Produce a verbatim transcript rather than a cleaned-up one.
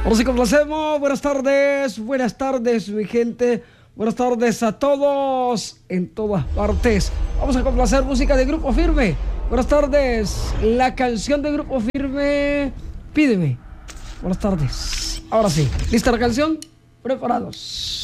Ahora sí complacemos. Buenas tardes, buenas tardes, mi gente. Buenas tardes a todos en todas partes. Vamos a complacer música de Grupo Firme. Buenas tardes. La canción de Grupo Firme, Pídeme. Buenas tardes. Ahora sí, ¿lista la canción? Preparados.